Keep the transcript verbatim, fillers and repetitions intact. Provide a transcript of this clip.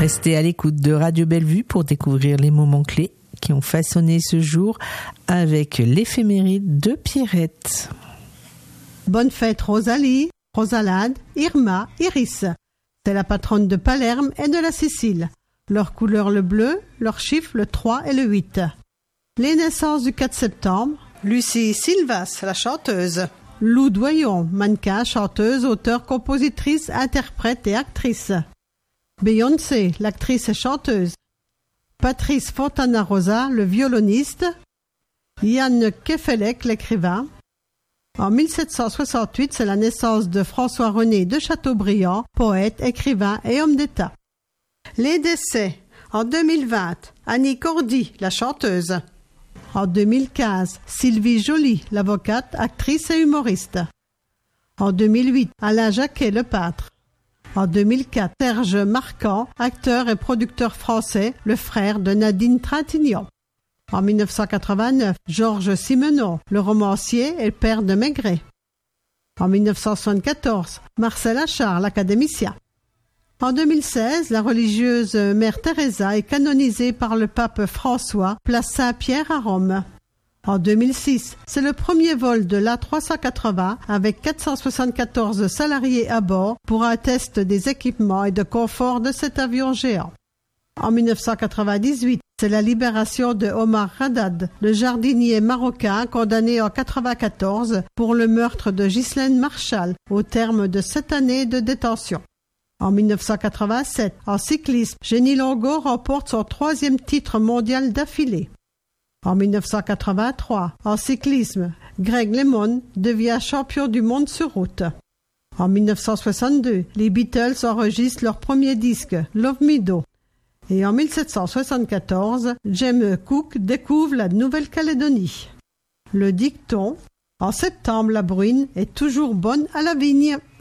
Restez à l'écoute de Radio Bellevue pour découvrir les moments clés qui ont façonné ce jour avec l'éphéméride de Pierrette. Bonne fête Rosalie, Rosalade, Irma, Iris. C'est la patronne de Palerme et de la Sicile. Leur couleur le bleu, leur chiffre le trois et le huit. Les naissances du quatre septembre. Lucie Silvas, la chanteuse. Lou Doyon, mannequin, chanteuse, auteure, compositrice, interprète et actrice. Beyoncé, l'actrice et chanteuse. Patrice Fontana-Rosa, le violoniste. Yann Kefelec, l'écrivain. En mille sept cent soixante-huit, c'est la naissance de François-René de Chateaubriand, poète, écrivain et homme d'État. Les décès. En deux mille vingt, Annie Cordy, la chanteuse. En deux mille quinze, Sylvie Joly, l'avocate, actrice et humoriste. En deux mille huit, Alain Jacquet, le peintre. En deux mille quatre, Serge Marquand, acteur et producteur français, le frère de Nadine Trintignant. En mille neuf cent quatre-vingt-neuf, Georges Simenon, le romancier et le père de Maigret. En mille neuf cent soixante-quatorze, Marcel Achard, l'académicien. En deux mille seize, la religieuse Mère Teresa est canonisée par le pape François, place Saint-Pierre à Rome. En deux mille six, c'est le premier vol de l'A trois cent quatre-vingts avec quatre cent soixante-quatorze salariés à bord pour un test des équipements et de confort de cet avion géant. En mille neuf cent quatre-vingt-dix-huit, c'est la libération de Omar Haddad, le jardinier marocain condamné en quatre-vingt-quatorze pour le meurtre de Ghislaine Marchal au terme de sept années de détention. En mille neuf cent quatre-vingt-sept, en cyclisme, Jenny Longo remporte son troisième titre mondial d'affilée. En mille neuf cent quatre-vingt-trois, en cyclisme, Greg LeMond devient champion du monde sur route. En mille neuf cent soixante-deux, les Beatles enregistrent leur premier disque, Love Me Do. Et en mille sept cent soixante-quatorze, James Cook découvre la Nouvelle-Calédonie. Le dicton, en septembre la bruine est toujours bonne à la vigne.